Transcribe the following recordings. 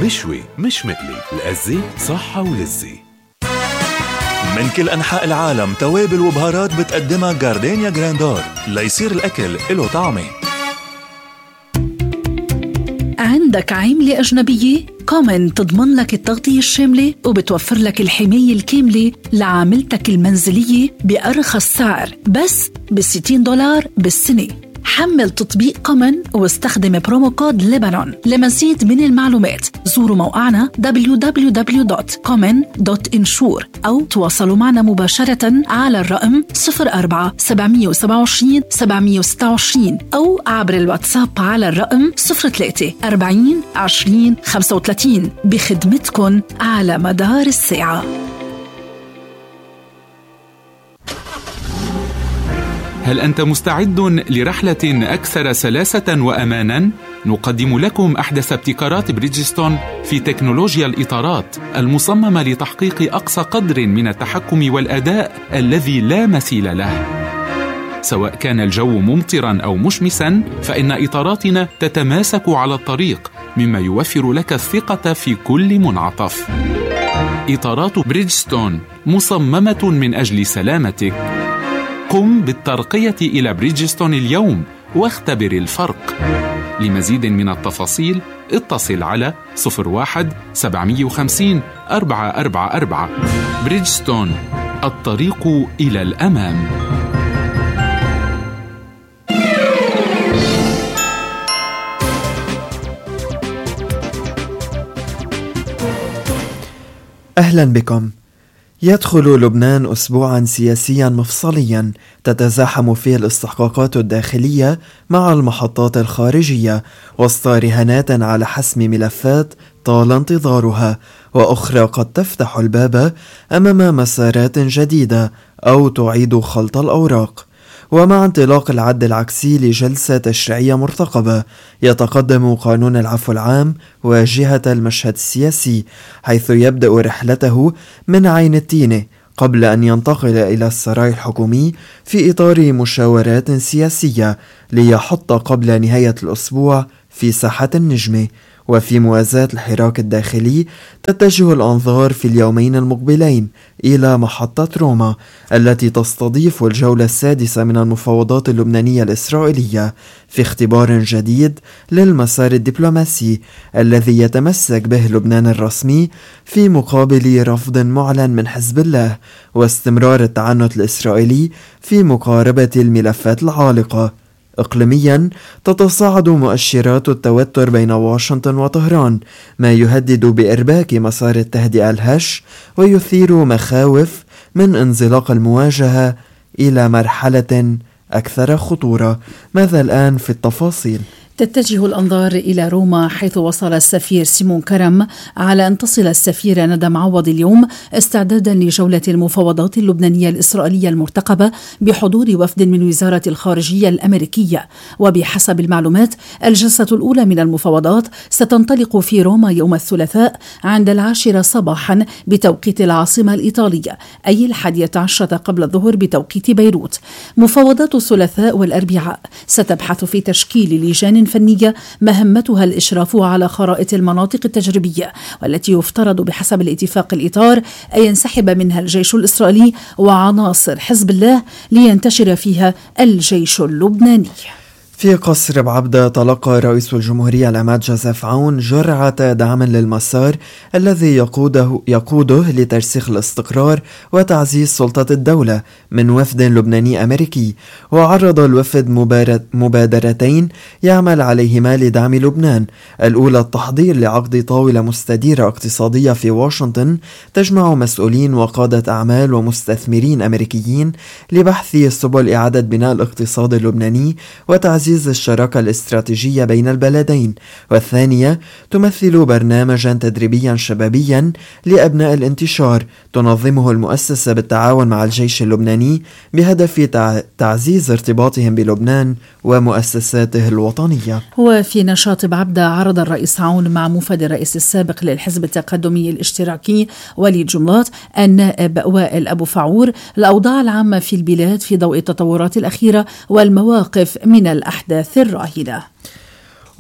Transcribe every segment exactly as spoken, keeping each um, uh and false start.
مشوي مش مقلي، الأزة صحة ولذة. من كل أنحاء العالم توابل وبهارات بتقدمها جاردينيا جراندار ليصير الأكل له طعمه. عندك عاملة أجنبية؟ كومن تضمن لك التغطية الشاملة وبتوفر لك الحماية الكاملة لعاملتك المنزلية بأرخص سعر بس بستين دولار بالسنة. حمل تطبيق كومن واستخدم برومو كود لبنان. لمزيد من المعلومات زوروا موقعنا دبليو دبليو دبليو دوت كومن دوت انشور أو تواصلوا معنا مباشرة على الرقم صفر أربعة سبعمية سبعة وعشرين سبعمية ستة وعشرين أو عبر الواتساب على الرقم صفر ثلاثة أربعين عشرين خمسة وثلاثين بخدمتكن على مدار الساعة. هل أنت مستعد لرحلة أكثر سلاسة وأماناً؟ نقدم لكم أحدث ابتكارات بريدجستون في تكنولوجيا الإطارات المصممة لتحقيق أقصى قدر من التحكم والأداء الذي لا مثيل له. سواء كان الجو ممطراً أو مشمساً، فإن إطاراتنا تتماسك على الطريق، مما يوفر لك الثقة في كل منعطف. إطارات بريدجستون مصممة من أجل سلامتك. قم بالترقية إلى بريدجستون اليوم واختبر الفرق. لمزيد من التفاصيل اتصل على صفر واحد سبعمية وخمسين أربعة أربعة أربعة. بريدجستون، الطريق إلى الأمام. أهلا بكم. يدخل لبنان أسبوعا سياسيا مفصليا تتزاحم فيه الاستحقاقات الداخلية مع المحطات الخارجية وسط رهانات على حسم ملفات طال انتظارها، وأخرى قد تفتح الباب أمام مسارات جديدة أو تعيد خلط الأوراق. ومع انطلاق العد العكسي لجلسة تشريعية مرتقبة، يتقدم قانون العفو العام واجهة المشهد السياسي، حيث يبدأ رحلته من عين التينة قبل أن ينتقل إلى السراي الحكومي في إطار مشاورات سياسية ليحط قبل نهاية الأسبوع في ساحة النجمة. وفي موازاة الحراك الداخلي تتجه الأنظار في اليومين المقبلين إلى محطة روما التي تستضيف الجولة السادسة من المفاوضات اللبنانية الإسرائيلية في اختبار جديد للمسار الدبلوماسي الذي يتمسك به لبنان الرسمي في مقابل رفض معلن من حزب الله واستمرار التعنت الإسرائيلي في مقاربة الملفات العالقة. إقليميا تتصاعد مؤشرات التوتر بين واشنطن وطهران، ما يهدد بإرباك مسار التهدئة الهش ويثير مخاوف من انزلاق المواجهة إلى مرحلة أكثر خطورة. ماذا الآن في التفاصيل؟ تتجه الأنظار إلى روما، حيث وصل السفير سيمون كرم على أن تصل السفيرة ندى معوض اليوم استعدادا لجولة المفاوضات اللبنانية الإسرائيلية المرتقبة بحضور وفد من وزارة الخارجية الأمريكية. وبحسب المعلومات، الجلسة الأولى من المفاوضات ستنطلق في روما يوم الثلاثاء عند العاشرة صباحا بتوقيت العاصمة الإيطالية، أي الحادية عشرة قبل الظهر بتوقيت بيروت. مفاوضات الثلاثاء والأربعاء ستبحث في تشكيل لجان فنية مهمتها الإشراف على خرائط المناطق التجريبية، والتي يفترض بحسب الاتفاق الإطار أن ينسحب منها الجيش الإسرائيلي وعناصر حزب الله لينتشر فيها الجيش اللبناني. في قصر بعبدة تلقى رئيس الجمهورية العماد جوزيف عون جرعة دعم للمسار الذي يقوده, يقوده لترسيخ الاستقرار وتعزيز سلطة الدولة من وفد لبناني أمريكي. وعرض الوفد مبادرتين يعمل عليهما لدعم لبنان. الأولى التحضير لعقد طاولة مستديرة اقتصادية في واشنطن تجمع مسؤولين وقادة أعمال ومستثمرين أمريكيين لبحث سبل إعادة بناء الاقتصاد اللبناني وتعزيز الشراكة الاستراتيجية بين البلدين. والثانية تمثل برنامجا تدريبيا شبابيا لأبناء الانتشار تنظمه المؤسسة بالتعاون مع الجيش اللبناني بهدف تعزيز ارتباطهم بلبنان ومؤسساته الوطنية. وفي نشاط بعبدة عرض الرئيس عون مع موفد الرئيس السابق للحزب التقدمي الاشتراكي وليد جملات النائب وائل أبو فعور الأوضاع العامة في البلاد في ضوء التطورات الأخيرة والمواقف من الأحداث الراهنة.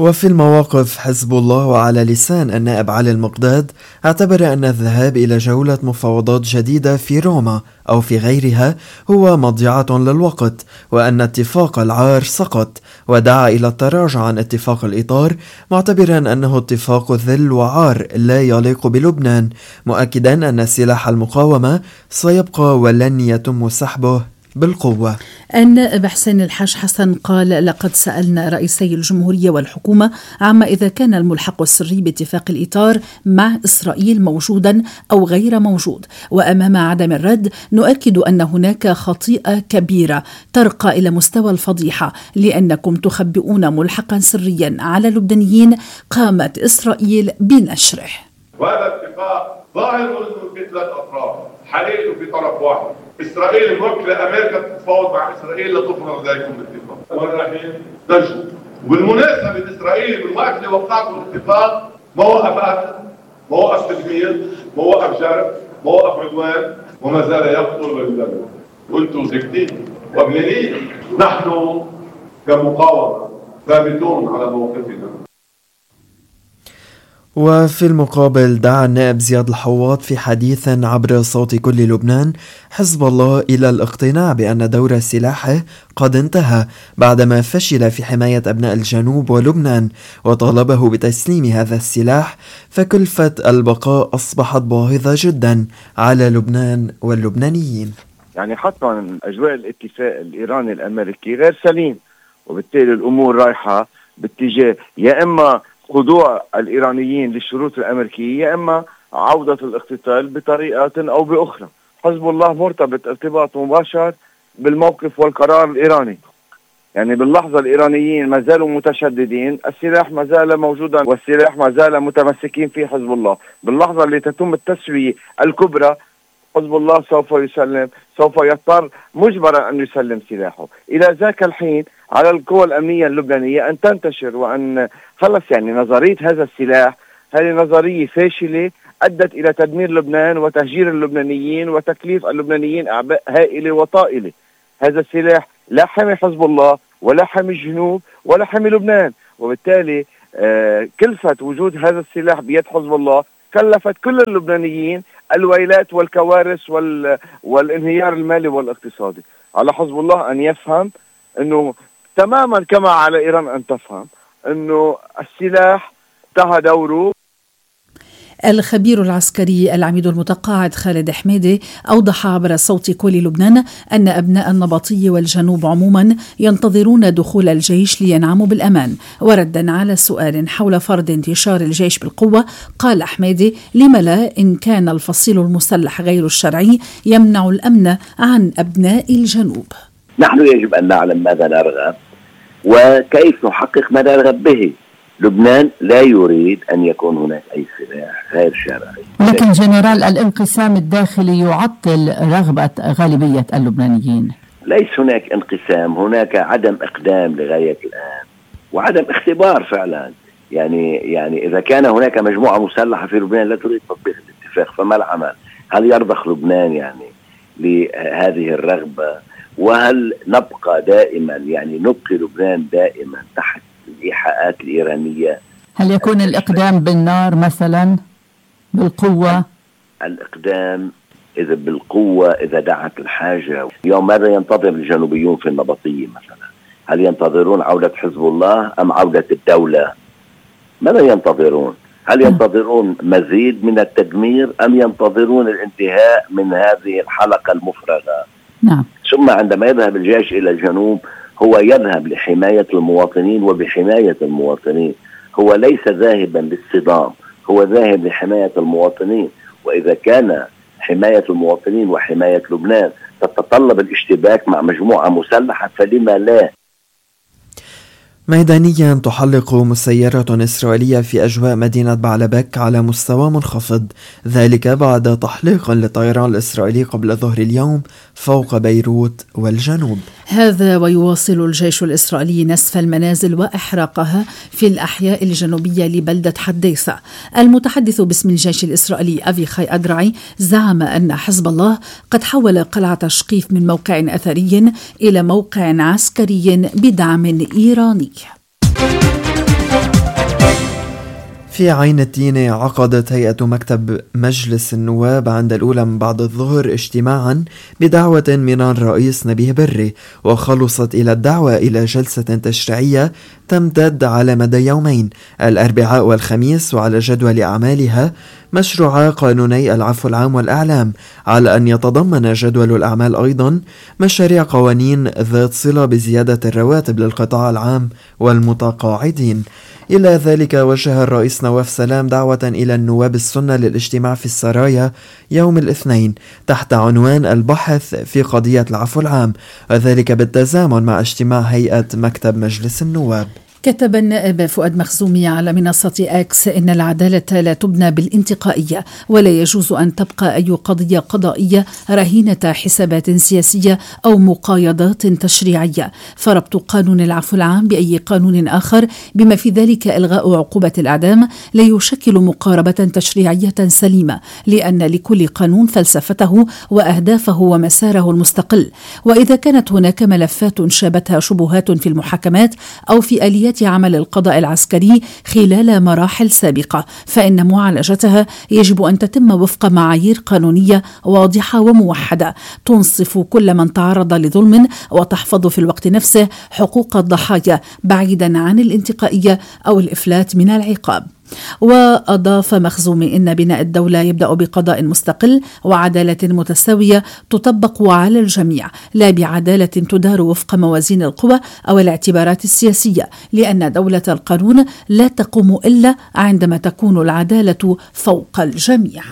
وفي المواقف حزب الله وعلى لسان النائب علي المقداد اعتبر أن الذهاب إلى جولة مفاوضات جديدة في روما أو في غيرها هو مضيعة للوقت، وأن اتفاق العار سقط، ودعا إلى التراجع عن اتفاق الإطار معتبرا أنه اتفاق ذل وعار لا يليق بلبنان، مؤكدا أن سلاح المقاومة سيبقى ولن يتم سحبه بالقوة. النائب حسين الحاج حسن قال: لقد سألنا رئيسي الجمهورية والحكومة عما إذا كان الملحق السري باتفاق الإطار مع إسرائيل موجودا أو غير موجود، وأمام عدم الرد نؤكد أن هناك خطيئة كبيرة ترقى إلى مستوى الفضيحة، لأنكم تخبئون ملحقا سريا على اللبنانيين قامت إسرائيل بنشره. وهذا اتفاق ظاهر انه في ثلاث اطراف، حقيقته في طرف واحد، اسرائيل موكله امريكا تتفاوض مع اسرائيل لتفرض ذلك الاتفاق، وين رايحين؟ نجوا. وبالمناسبه اسرائيل بالوقت اللي وقعتوا الاتفاق ما وقف قتل، ما وقف تدمير، ما وقف جرح، ما وقف عدوان، وما زال يقتل ويدمر. وانتم ساكتين وبلانين. نحن كمقاومه ثابتون على موقفنا. وفي المقابل دعا النائب زياد الحواط في حديث عبر صوت كل لبنان حزب الله إلى الاقتناع بأن دور سلاحه قد انتهى بعدما فشل في حماية أبناء الجنوب ولبنان، وطالبه بتسليم هذا السلاح، فكلفة البقاء أصبحت باهظة جدا على لبنان واللبنانيين. يعني حتما أجواء الاتفاق الإيراني الأمريكي غير سليم، وبالتالي الأمور رايحة باتجاه يا إما خضوع الإيرانيين للشروط الأمريكية يا إما عودة الاقتتال بطريقة أو بأخرى. حزب الله مرتبط ارتباط مباشر بالموقف والقرار الإيراني، يعني باللحظة الإيرانيين ما زالوا متشددين، السلاح ما زال موجودا والسلاح ما زال متمسكين فيه حزب الله. باللحظة اللي تتم التسوية الكبرى حزب الله سوف يسلم، سوف يضطر مجبرا أن يسلم سلاحه. إلى ذاك الحين على القوى الأمنية اللبنانية أن تنتشر وأن خلص، يعني نظرية هذا السلاح هذه نظرية فاشلة أدت إلى تدمير لبنان وتهجير اللبنانيين وتكليف اللبنانيين أعباء هائلة وطائلة. هذا السلاح لا حمي حزب الله ولا حمي الجنوب ولا حمي لبنان، وبالتالي آه كلفة وجود هذا السلاح بيد حزب الله كلفت كل اللبنانيين الويلات والكوارث وال... والانهيار المالي والاقتصادي. على حزب الله أن يفهم أنه تماما كما على إيران أن تفهم أنه السلاح انتهى دوره. الخبير العسكري العميد المتقاعد خالد حميدي أوضح عبر صوت كل لبنان أن أبناء النبطية والجنوب عموما ينتظرون دخول الجيش لينعموا بالأمان. وردا على سؤال حول فرض انتشار الجيش بالقوة قال حميدي: لم لا إن كان الفصيل المسلح غير الشرعي يمنع الأمن عن أبناء الجنوب. نحن يجب أن نعلم ماذا نرغب وكيف نحقق ما نرغب به. لبنان لا يريد أن يكون هناك أي سلاح غير شرعي. لكن جنرال الانقسام الداخلي يعطل رغبة غالبية اللبنانيين. ليس هناك انقسام، هناك عدم إقدام لغاية الآن وعدم اختبار فعلا. يعني يعني إذا كان هناك مجموعة مسلحة في لبنان لا تريد تطبيق الاتفاق فما العمل؟ هل يرضخ لبنان يعني لهذه الرغبة؟ وهل نبقى دائما يعني نبقي لبنان دائما تحت الإيحاءات الإيرانية؟ هل يكون الإقدام بالنار مثلا بالقوة؟ الإقدام إذا بالقوة إذا دعت الحاجة. اليوم ماذا ينتظر الجنوبيون في النبطية مثلا؟ هل ينتظرون عودة حزب الله أم عودة الدولة؟ ماذا ينتظرون؟ هل ينتظرون مزيد من التدمير أم ينتظرون الانتهاء من هذه الحلقة المفرغة؟ نعم. ثم عندما يذهب الجيش إلى الجنوب هو يذهب لحماية المواطنين وبحماية المواطنين، هو ليس ذاهبا للصدام، هو ذاهب لحماية المواطنين. وإذا كان حماية المواطنين وحماية لبنان تتطلب الاشتباك مع مجموعة مسلحة فلما لا؟ ميدانيا تحلق مسيرة إسرائيلية في أجواء مدينة بعلبك على مستوى منخفض، ذلك بعد تحليق للطيران الإسرائيلي قبل ظهر اليوم فوق بيروت والجنوب. هذا ويواصل الجيش الإسرائيلي نسف المنازل وإحراقها في الأحياء الجنوبية لبلدة حديثة. المتحدث باسم الجيش الإسرائيلي أفيخاي أدرعي زعم أن حزب الله قد حول قلعة شقيف من موقع أثري إلى موقع عسكري بدعم إيراني. في عين التينة عقدت هيئة مكتب مجلس النواب عند الأولى من بعد الظهر اجتماعا بدعوة من الرئيس نبيه بري، وخلصت إلى الدعوة إلى جلسة تشريعية تمتد على مدى يومين الأربعاء والخميس، وعلى جدول أعمالها مشروع قانوني العفو العام والأعلام، على أن يتضمن جدول الأعمال أيضا مشاريع قوانين ذات صلة بزيادة الرواتب للقطاع العام والمتقاعدين. إلى ذلك وجه الرئيس نواف سلام دعوة إلى النواب السنة للاجتماع في السرايا يوم الاثنين تحت عنوان البحث في قضية العفو العام، وذلك بالتزامن مع اجتماع هيئة مكتب مجلس النواب. كتب النائب فؤاد مخزومي على منصة أكس إن العدالة لا تبنى بالانتقائية، ولا يجوز أن تبقى أي قضية قضائية رهينة حسابات سياسية أو مقايضات تشريعية، فربط قانون العفو العام بأي قانون آخر بما في ذلك إلغاء عقوبة الإعدام لا يشكل مقاربة تشريعية سليمة، لأن لكل قانون فلسفته وأهدافه ومساره المستقل، وإذا كانت هناك ملفات شابتها شبهات في المحاكمات أو في آليات عمل القضاء العسكري خلال مراحل سابقة، فإن معالجتها يجب أن تتم وفق معايير قانونية واضحة وموحدة تنصف كل من تعرض لظلم وتحفظ في الوقت نفسه حقوق الضحايا بعيدا عن الانتقائية أو الإفلات من العقاب. وأضاف مخزومي إن بناء الدولة يبدأ بقضاء مستقل وعدالة متساوية تطبق على الجميع، لا بعدالة تدار وفق موازين القوى أو الاعتبارات السياسية، لأن دولة القانون لا تقوم إلا عندما تكون العدالة فوق الجميع.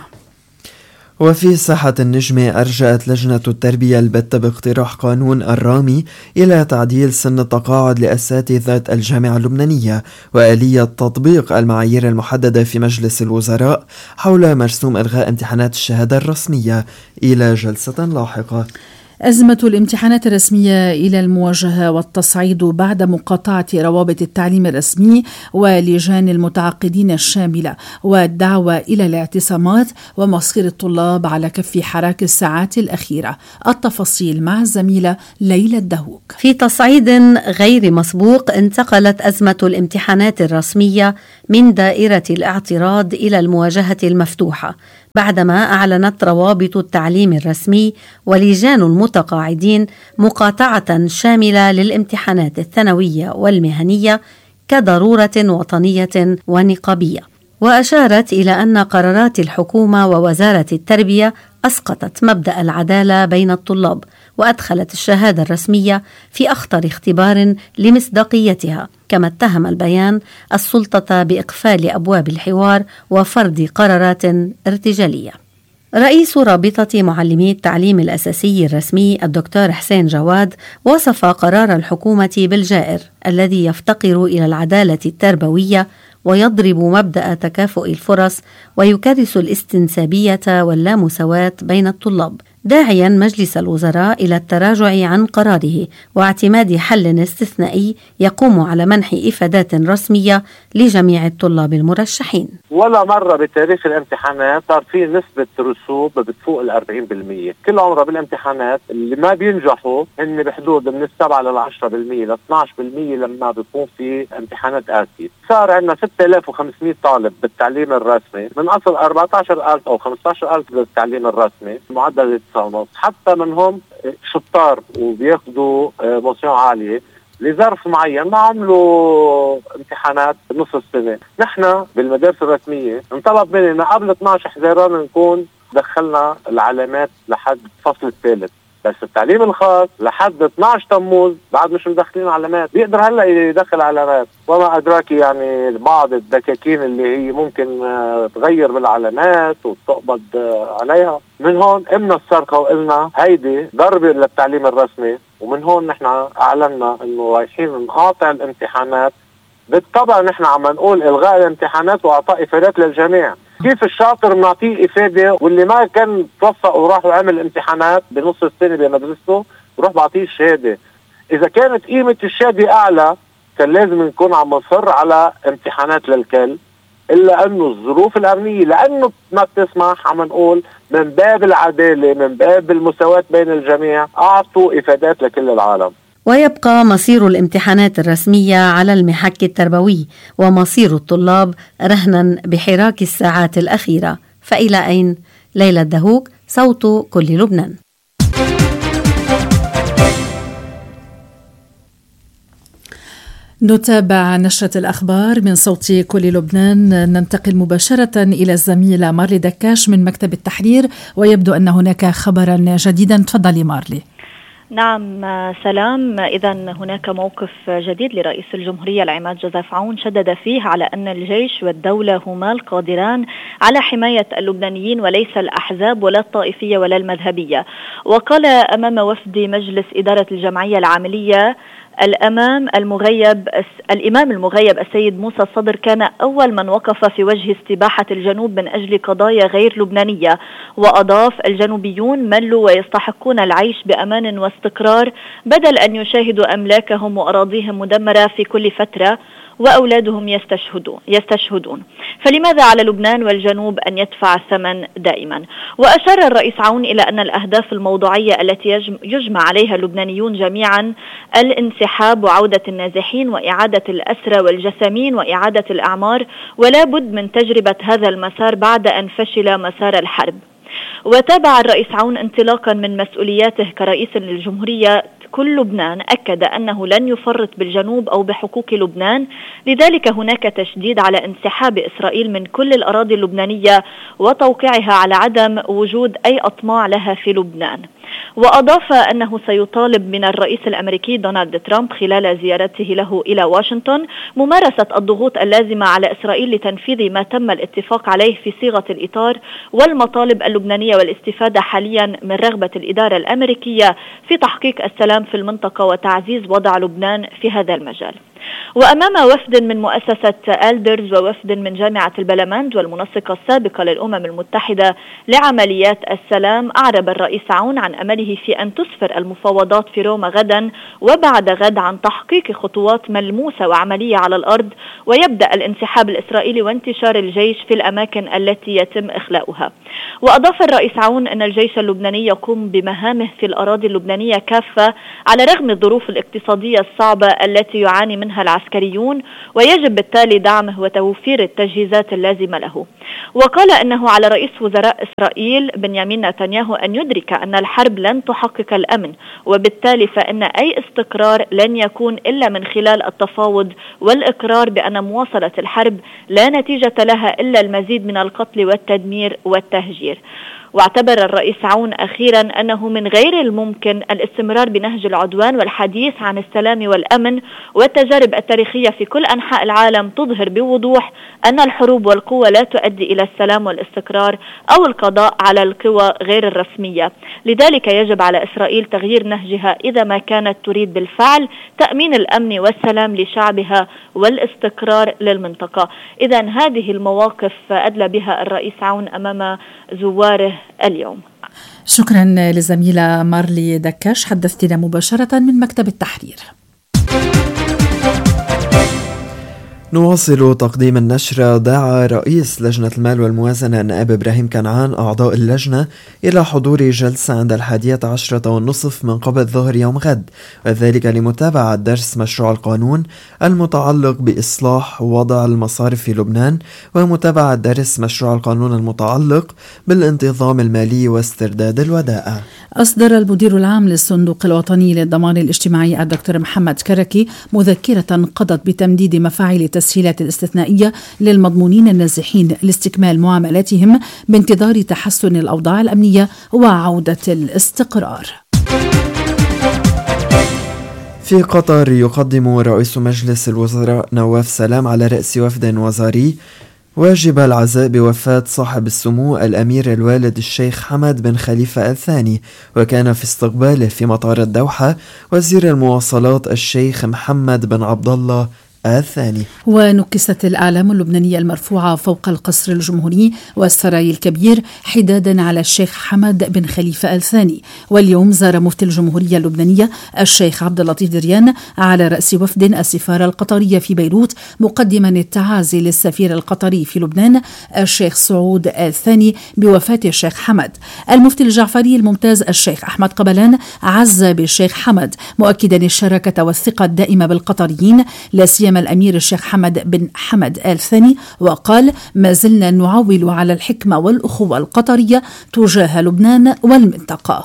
وفي ساحة النجمة أرجأت لجنة التربية البتة باقتراح قانون الرامي إلى تعديل سن التقاعد لأساتذة الجامعة اللبنانية وآلية تطبيق المعايير المحددة في مجلس الوزراء حول مرسوم إلغاء امتحانات الشهادة الرسمية إلى جلسة لاحقة. أزمة الامتحانات الرسمية إلى المواجهة والتصعيد بعد مقاطعة روابط التعليم الرسمي ولجان المتعاقدين الشاملة والدعوة إلى الاعتصامات ومصير الطلاب على كف حراك الساعات الأخيرة. التفاصيل مع الزميلة ليلى الدهوك. في تصعيد غير مسبوق انتقلت أزمة الامتحانات الرسمية من دائرة الاعتراض إلى المواجهة المفتوحة بعدما أعلنت روابط التعليم الرسمي ولجان المتقاعدين مقاطعة شاملة للامتحانات الثانوية والمهنية كضرورة وطنية ونقابية، وأشارت إلى أن قرارات الحكومة ووزارة التربية أسقطت مبدأ العدالة بين الطلاب وأدخلت الشهادة الرسمية في أخطر اختبار لمصداقيتها، كما اتهم البيان السلطة بإقفال أبواب الحوار وفرض قرارات ارتجالية. رئيس رابطة معلمي التعليم الأساسي الرسمي الدكتور حسين جواد وصف قرار الحكومة بالجائر الذي يفتقر إلى العدالة التربوية ويضرب مبدأ تكافؤ الفرص ويكرس الاستنسابية واللامساواة بين الطلاب، داعيا مجلس الوزراء إلى التراجع عن قراره واعتماد حل استثنائي يقوم على منح إفادات رسمية لجميع الطلاب المرشحين. ولا مرة بتاريخ الامتحانات صار في نسبة رسوب بتفوق الأربعين بالمية. كل عمره بالامتحانات اللي ما بينجحوا هن بحدود من السبعة للعشرة بالمية لاثناش بالمية لما بيكون في امتحانات آسية. صار عندنا ستة آلاف وخمسمية طالب بالتعليم الرسمي من أصل أربعة عشر ألف أو خمسة عشر ألف بالتعليم الرسمي، معدل حتى منهم شطار وبياخدوا موسيقى عالية لظرف معين ما عملوا امتحانات نص السنة. نحن بالمدارس الرسمية انطلب مننا قبل اثناشر حزيران نكون دخلنا العلامات لحد الفصل الثالث، بس التعليم الخاص لحد اثناشر تموز بعد مش مدخلين علامات. بيقدر هلا يدخل علامات، وما أدراك يعني بعض الدكاكين اللي هي ممكن تغير بالعلامات وتقبض عليها. من هون قمنا السرقة وقلنا هيدي ضربة للتعليم الرسمي، ومن هون نحن أعلنا إنه رايحين نقاطع الامتحانات. بالطبع نحن عم نقول إلغاء الامتحانات وإعطاء إفادات للجميع. كيف الشاطر بنعطيه إفادة واللي ما كان توفق وراح وعمل امتحانات بنص السنة بمدرسته وروح بعطيه الشهادة؟ إذا كانت قيمة الشهادة أعلى كان لازم نكون عم نصر على امتحانات للكل، إلا أنه الظروف الأمنية لأنه ما بتسمح عم نقول من باب العدالة من باب المساواة بين الجميع أعطوا إفادات لكل العالم. ويبقى مصير الامتحانات الرسمية على المحك التربوي ومصير الطلاب رهنا بحراك الساعات الأخيرة. فإلى أين؟ ليلى الدهوك، صوت كل لبنان. نتابع نشرة الأخبار من صوت كل لبنان. ننتقل مباشرة إلى الزميلة مارلي دكاش من مكتب التحرير، ويبدو أن هناك خبرا جديدا. تفضلي مارلي. نعم سلام. إذا هناك موقف جديد لرئيس الجمهورية العماد جوزيف عون شدد فيه على أن الجيش والدولة هما القادران على حماية اللبنانيين وليس الأحزاب ولا الطائفية ولا المذهبية. وقال أمام وفد مجلس إدارة الجمعية العاملية الأمام المغيب الإمام المغيب السيد موسى الصدر كان أول من وقف في وجه استباحة الجنوب من أجل قضايا غير لبنانية. وأضاف: الجنوبيون ملوا ويستحقون العيش بأمان واستقرار بدل أن يشاهدوا أملاكهم وأراضيهم مدمرة في كل فترة وأولادهم يستشهدون يستشهدون فلماذا على لبنان والجنوب أن يدفع الثمن دائما؟ وأشار الرئيس عون إلى أن الأهداف الموضوعية التي يجمع عليها اللبنانيون جميعا الانسحاب وعودة النازحين وإعادة الأسرى والجثامين وإعادة الأعمار، ولا بد من تجربة هذا المسار بعد أن فشل مسار الحرب. وتابع الرئيس عون انطلاقا من مسؤولياته كرئيس للجمهورية كل لبنان أكد أنه لن يفرط بالجنوب أو بحقوق لبنان، لذلك هناك تشديد على انسحاب إسرائيل من كل الأراضي اللبنانية وتوقيعها على عدم وجود أي أطماع لها في لبنان. وأضاف أنه سيطالب من الرئيس الأمريكي دونالد ترامب خلال زيارته له إلى واشنطن ممارسة الضغوط اللازمة على إسرائيل لتنفيذ ما تم الاتفاق عليه في صيغة الإطار والمطالب اللبنانية، والاستفادة حاليا من رغبة الإدارة الأمريكية في تحقيق السلام في المنطقة وتعزيز وضع لبنان في هذا المجال. وأمام وفد من مؤسسة ألدرز ووفد من جامعة البلمند والمنسقة السابقة للأمم المتحدة لعمليات السلام، أعرب الرئيس عون عن أمله في أن تسفر المفاوضات في روما غدا وبعد غد عن تحقيق خطوات ملموسة وعملية على الأرض، ويبدأ الانسحاب الإسرائيلي وانتشار الجيش في الأماكن التي يتم إخلاؤها. وأضاف الرئيس عون أن الجيش اللبناني يقوم بمهامه في الأراضي اللبنانية كافة على رغم الظروف الاقتصادية الصعبة التي يعاني منها العسكريون، ويجب بالتالي دعمه وتوفير التجهيزات اللازمة له. وقال أنه على رئيس وزراء إسرائيل بنيامين نتنياهو أن يدرك أن الحرب لن تحقق الأمن، وبالتالي فإن أي استقرار لن يكون إلا من خلال التفاوض والإقرار بأن مواصلة الحرب لا نتيجة لها إلا المزيد من القتل والتدمير والتهجير. واعتبر الرئيس عون أخيرا أنه من غير الممكن الاستمرار بنهج العدوان، والحديث عن السلام والأمن. والتجارب التاريخية في كل أنحاء العالم تظهر بوضوح أن الحروب والقوة لا تؤدي إلى السلام والاستقرار أو القضاء على القوى غير الرسمية. لذلك يجب على إسرائيل تغيير نهجها إذا ما كانت تريد بالفعل تأمين الأمن والسلام لشعبها والاستقرار للمنطقة. إذن هذه المواقف أدلى بها الرئيس عون أمام زواره اليوم. شكرا لزميلة مارلي دكاش، حدثتنا مباشرة من مكتب التحرير. نواصل تقديم النشرة. دعا رئيس لجنة المال والموازنة النائب إبراهيم كنعان أعضاء اللجنة إلى حضور جلسة عند الحادية عشرة والنصف من قبل ظهر يوم غد، وذلك لمتابعة درس مشروع القانون المتعلق بإصلاح وضع المصارف في لبنان، ومتابعة درس مشروع القانون المتعلق بالانتظام المالي واسترداد الودائع. أصدر المدير العام للصندوق الوطني للضمان الاجتماعي الدكتور محمد كركي مذكرة قضت بتمديد مفاعيل التسهيلات الاستثنائية للمضمونين النازحين لاستكمال معاملاتهم بانتظار تحسن الأوضاع الأمنية وعودة الاستقرار. في قطر يقدم رئيس مجلس الوزراء نواف سلام على رأس وفد وزاري واجب العزاء بوفاة صاحب السمو الأمير الوالد الشيخ حمد بن خليفة الثاني، وكان في استقباله في مطار الدوحة وزير المواصلات الشيخ محمد بن عبد الله الثاني. ونكست الأعلام اللبنانية المرفوعة فوق القصر الجمهوري والسراي الكبير حدادا على الشيخ حمد بن خليفة الثاني. واليوم زار مفتي الجمهورية اللبنانية الشيخ عبد اللطيف دريان على رأس وفد السفارة القطرية في بيروت مقدما التعازي للسفير القطري في لبنان الشيخ سعود الثاني بوفاة الشيخ حمد. المفتي الجعفري الممتاز الشيخ أحمد قبلان عز بالشيخ حمد مؤكدا الشراكة والثقة الدائمة بالقطريين لا سيما الأمير الشيخ حمد بن حمد آل ثاني، وقال: ما زلنا نعول على الحكمة والأخوة القطرية تجاه لبنان والمنطقة.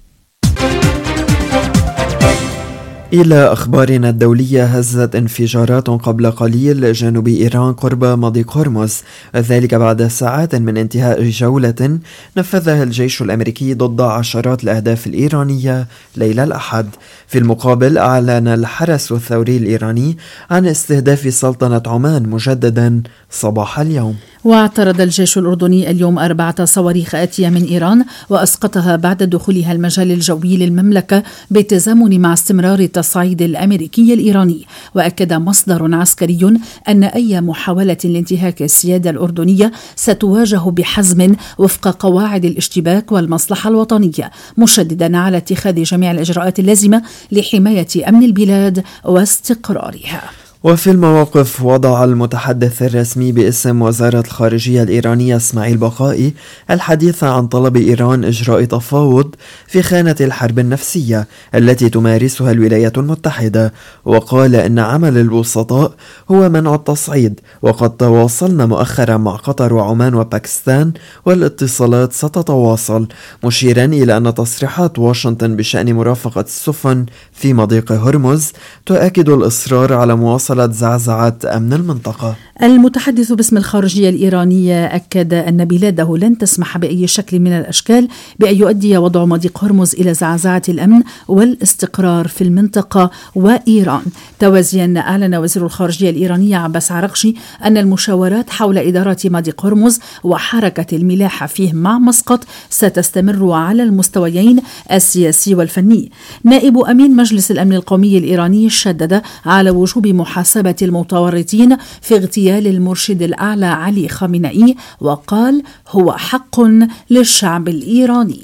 إلى أخبارنا الدولية، هزت انفجارات قبل قليل جنوب إيران قرب مضيق هرمز، ذلك بعد ساعات من انتهاء جولة نفذها الجيش الأمريكي ضد عشرات الأهداف الإيرانية ليلة الأحد. في المقابل أعلن الحرس الثوري الإيراني عن استهداف سلطنة عمان مجددا صباح اليوم. واعترض الجيش الأردني اليوم أربعة صواريخ آتية من إيران وأسقطها بعد دخولها المجال الجوي للمملكة بالتزامن مع استمرار التصعيد الأمريكي الإيراني. وأكد مصدر عسكري أن أي محاولة لانتهاك السيادة الأردنية ستواجه بحزم وفق قواعد الاشتباك والمصلحة الوطنية، مشددا على اتخاذ جميع الإجراءات اللازمة لحماية أمن البلاد واستقرارها. وفي المواقف، وضع المتحدث الرسمي باسم وزارة الخارجية الإيرانية إسماعيل بقائي الحديث عن طلب إيران إجراء تفاوض في خانة الحرب النفسية التي تمارسها الولايات المتحدة، وقال إن عمل الوسطاء هو منع التصعيد، وقد تواصلنا مؤخرا مع قطر وعمان وباكستان والاتصالات ستتواصل، مشيرا إلى أن تصريحات واشنطن بشأن مرافقة السفن في مضيق هرمز تؤكد الإصرار على مواصلة زعزعة أمن المنطقة. المتحدث باسم الخارجية الإيرانية أكد أن بلاده لن تسمح بأي شكل من الأشكال بأن يؤدي وضع مضيق هرمز إلى زعزعة الأمن والاستقرار في المنطقة وإيران. توازيا أعلن وزير الخارجية الإيرانية عباس عراقشي أن المشاورات حول إدارة مضيق هرمز وحركة الملاحة فيه مع مسقط ستستمر على المستويين السياسي والفني. نائب أمين مجلس الأمن القومي الإيراني شدد على وجوب محاسبة المتورطين في اغتيال المرشد الأعلى علي خامنئي، وقال: هو حق للشعب الإيراني.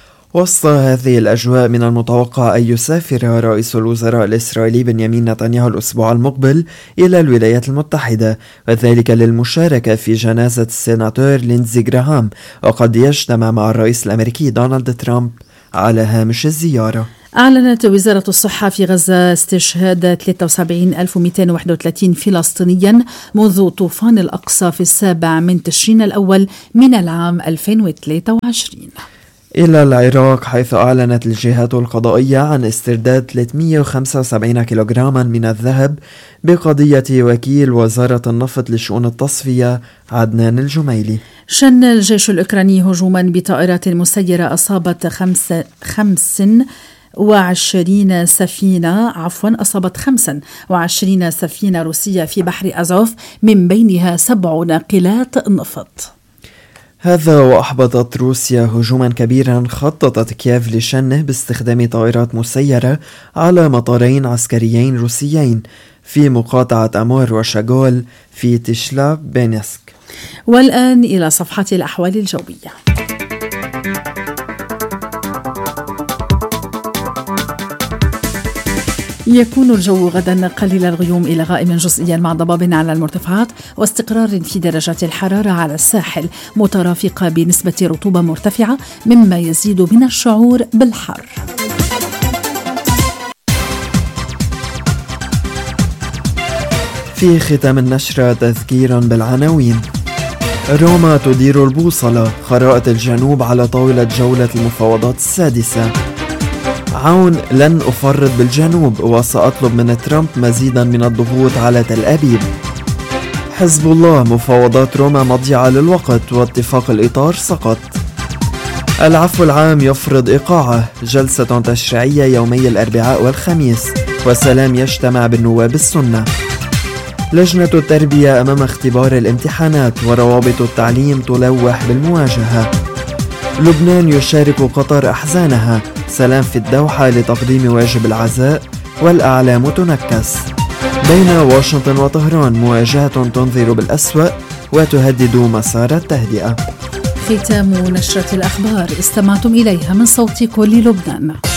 وسط هذه الأجواء، من المتوقع أن يسافر رئيس الوزراء الإسرائيلي بنيامين نتنياهو الأسبوع المقبل إلى الولايات المتحدة، وذلك للمشاركة في جنازة السيناتور ليندزي جراهام، وقد يجتمع مع الرئيس الأمريكي دونالد ترامب على هامش الزيارة. أعلنت وزارة الصحة في غزة استشهاد ثلاثة وسبعين ألف ومئتين وواحد وثلاثين فلسطينيا منذ طوفان الأقصى في السابع من تشرين الأول من العام ألفين وثلاثة وعشرين. إلى العراق، حيث أعلنت الجهات القضائية عن استرداد ثلاثمئة وخمسة وسبعين كيلوغراما من الذهب بقضية وكيل وزارة النفط لشؤون التصفية عدنان الجميلي. شن الجيش الأوكراني هجوما بطائرات مسيرة أصابت خمس خمس وعشرين سفينة عفوا أصابت خمسا وعشرين سفينة روسية في بحر أزوف، من بينها سبع ناقلات نفط. هذا وأحبطت روسيا هجوما كبيرا خططت كييف لشنه باستخدام طائرات مسيرة على مطارين عسكريين روسيين في مقاطعة أمور وشاغول في تشلاب بينسك. والآن إلى صفحة الأحوال الجوية. يكون الجو غدا قليل الغيوم إلى غائم جزئيا مع ضباب على المرتفعات واستقرار في درجات الحرارة على الساحل، مترافقة بنسبة رطوبة مرتفعة مما يزيد من الشعور بالحر. في ختام النشرة تذكير بالعناوين. روما تدير البوصلة، خرائط الجنوب على طاولة جولة المفاوضات السادسة. عون لن أفرط بالجنوب وسأطلب من ترامب مزيدا من الضغوط على تل أبيب. حزب الله، مفاوضات روما مضيعة للوقت واتفاق الإطار سقط. العفو العام يفرض إيقاعه، جلسة تشريعية يومي الأربعاء والخميس، وسلام يجتمع بالنواب السنة. لجنة التربية أمام اختبار الامتحانات وروابط التعليم تلوح بالمواجهة. لبنان يشارك قطر أحزانها، سلام في الدوحة لتقديم واجب العزاء والأعلام تنكس. بين واشنطن وطهران مواجهة تنذر بالأسوأ وتهدد مسار التهدئة. ختام نشرة الأخبار استمعتم إليها من صوت كل لبنان.